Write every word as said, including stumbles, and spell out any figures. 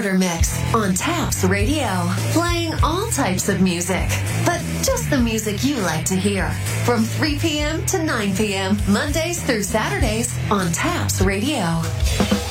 Starter Mix on Taps Radio, playing all types of music, but just the music you like to hear. From three p.m. to nine p.m., Mondays through Saturdays on Taps Radio.